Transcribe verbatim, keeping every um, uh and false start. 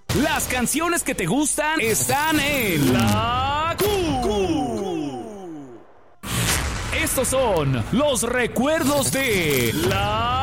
Las canciones que te gustan están en La Q. Estos son los recuerdos de La